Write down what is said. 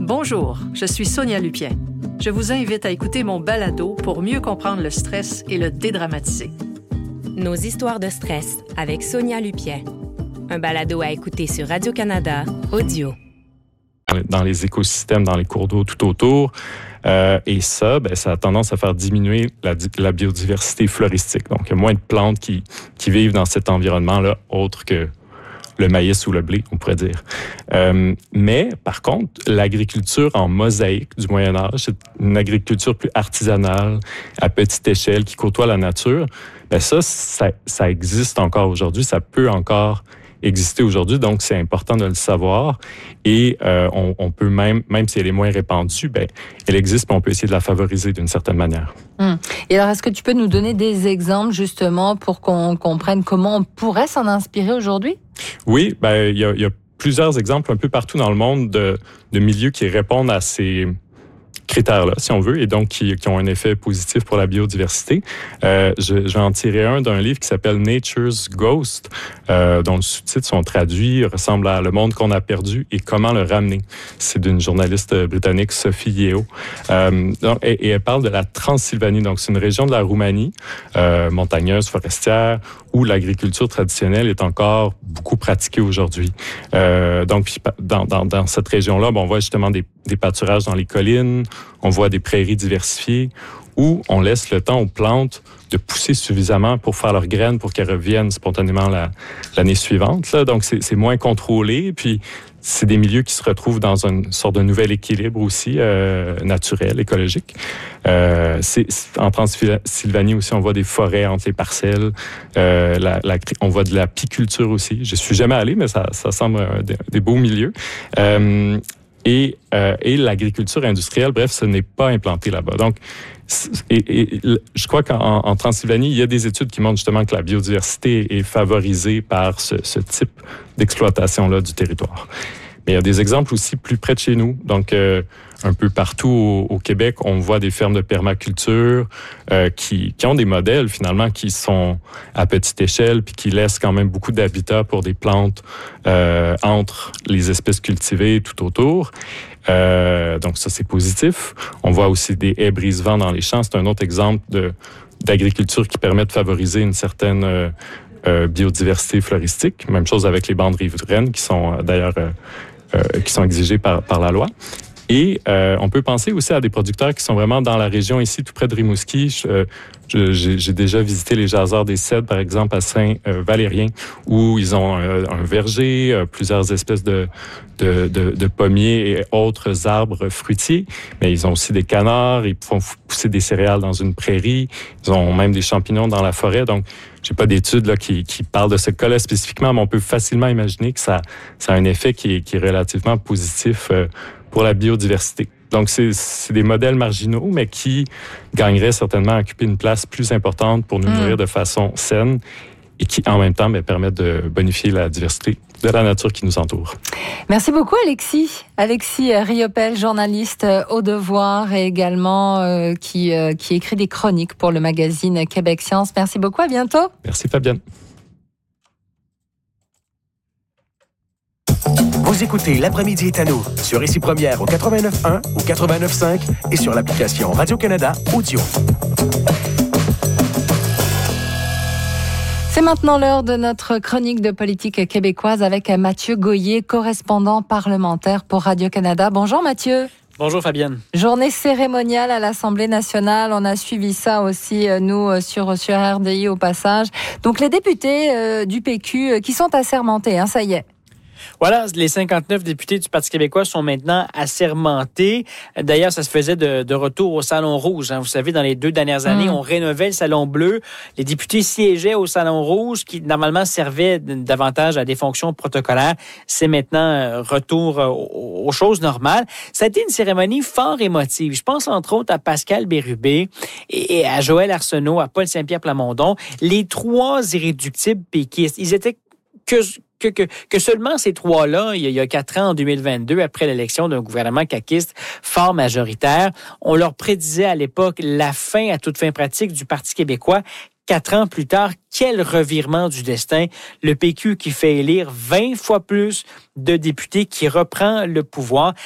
Bonjour, je suis Sonia Lupien. Je vous invite à écouter mon balado pour mieux comprendre le stress et le dédramatiser. Nos histoires de stress avec Sonia Lupien. Un balado à écouter sur Radio-Canada Audio. Dans les écosystèmes, dans les cours d'eau tout autour. Et ça, ça a tendance à faire diminuer la biodiversité floristique. Donc, il y a moins de plantes qui vivent dans cet environnement-là, autre que le maïs ou le blé, on pourrait dire. Mais, par contre, l'agriculture en mosaïque du Moyen-Âge, c'est une agriculture plus artisanale, à petite échelle, qui côtoie la nature. Ça existe encore aujourd'hui, ça peut encore exister aujourd'hui, donc c'est important de le savoir. Et on peut même si elle est moins répandue, elle existe, mais on peut essayer de la favoriser d'une certaine manière. Et alors, est-ce que tu peux nous donner des exemples, justement, pour qu'on comprenne comment on pourrait s'en inspirer aujourd'hui? Oui, il y a plusieurs exemples un peu partout dans le monde de milieux qui répondent à ces critères-là, si on veut, et donc qui ont un effet positif pour la biodiversité. Je vais en tirer un d'un livre qui s'appelle Nature's Ghost, dont les sous-titres sont traduits, ressemble à Le monde qu'on a perdu et comment le ramener. C'est d'une journaliste britannique, Sophie Yeo. Et elle parle de la Transylvanie, donc c'est une région de la Roumanie, montagneuse, forestière, où l'agriculture traditionnelle est encore beaucoup pratiquée aujourd'hui. Donc, dans cette région-là, on voit justement des pâturages dans les collines, on voit des prairies diversifiées, où on laisse le temps aux plantes de pousser suffisamment pour faire leurs graines pour qu'elles reviennent spontanément l'année suivante. Là. Donc, c'est moins contrôlé. Puis, c'est des milieux qui se retrouvent dans une sorte de nouvel équilibre aussi, naturel, écologique. En Transylvanie aussi, on voit des forêts entre les parcelles. On voit de l'apiculture aussi. Je suis jamais allé, mais ça semble des beaux milieux. Et l'agriculture industrielle, bref, ce n'est pas implanté là-bas. Donc, je crois qu'en Transylvanie, il y a des études qui montrent justement que la biodiversité est favorisée par ce type d'exploitation-là du territoire. Mais il y a des exemples aussi plus près de chez nous. Donc, un peu partout au Québec, on voit des fermes de permaculture qui ont des modèles, finalement, qui sont à petite échelle puis qui laissent quand même beaucoup d'habitat pour des plantes entre les espèces cultivées tout autour. Donc, ça, c'est positif. On voit aussi des haies brise-vent dans les champs. C'est un autre exemple d'agriculture qui permet de favoriser une certaine biodiversité floristique. Même chose avec les bandes riveraines qui sont d'ailleurs qui sont exigées par la loi. Et on peut penser aussi à des producteurs qui sont vraiment dans la région ici, tout près de Rimouski. J'ai déjà visité les Jaseurs des Cèdres, par exemple, à Saint-Valérien, où ils ont un verger, plusieurs espèces de pommiers et autres arbres fruitiers. Mais ils ont aussi des canards, ils font pousser des céréales dans une prairie. Ils ont même des champignons dans la forêt. Donc, j'ai pas d'études là qui parlent de ce cas-là spécifiquement, mais on peut facilement imaginer que ça a un effet qui est relativement positif pour la biodiversité. Donc, c'est des modèles marginaux, mais qui gagneraient certainement à occuper une place plus importante pour nous nourrir de façon saine et qui, en même temps, permettent de bonifier la diversité de la nature qui nous entoure. Merci beaucoup, Alexis. Alexis Riopel, journaliste au Devoir et également qui écrit des chroniques pour le magazine Québec Science. Merci beaucoup, à bientôt. Merci, Fabienne. Vous écoutez L'après-midi est à nous sur Ici Première au 89.1 ou 89.5 et sur l'application Radio-Canada Audio. C'est maintenant l'heure de notre chronique de politique québécoise avec Mathieu Goyer, correspondant parlementaire pour Radio-Canada. Bonjour Mathieu. Bonjour Fabienne. Journée cérémoniale à l'Assemblée nationale. On a suivi ça aussi, nous, sur RDI au passage. Donc les députés du PQ qui sont assermentés, ça y est. Voilà, les 59 députés du Parti québécois sont maintenant assermentés. D'ailleurs, ça se faisait de retour au Salon Rouge. Vous savez, dans les 2 dernières années, on rénovait le Salon Bleu. Les députés siégeaient au Salon Rouge, qui normalement servait davantage à des fonctions protocolaires. C'est maintenant retour aux choses normales. Ça a été une cérémonie fort émotive. Je pense entre autres à Pascal Bérubé et à Joël Arsenault, à Paul Saint-Pierre Plamondon. Les 3 irréductibles péquistes. Ils étaient que seulement ces 3-là, il y a 4 ans, en 2022, après l'élection d'un gouvernement caquiste fort majoritaire, on leur prédisait à l'époque la fin, à toute fin pratique, du Parti québécois. 4 ans plus tard, quel revirement du destin. Le PQ qui fait élire 20 fois plus de députés, qui reprend le pouvoir.